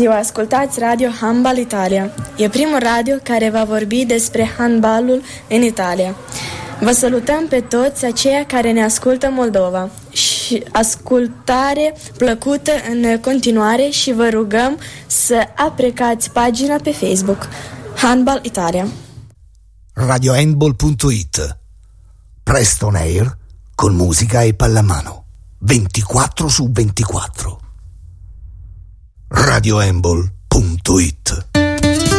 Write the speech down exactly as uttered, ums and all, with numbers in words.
ziua, ascultați Radio Handbal Italia. E primul radio care va vorbi despre handbalul în Italia. Vă salutăm pe toți aceia care ne ascultă Moldova și ascultare plăcută în continuare și vă rugăm să aprecați pagina pe Facebook Handbal Italia. radio handball punto it. Presto on air con musica e pallamano ventiquattro su ventiquattro. radio handball punto it.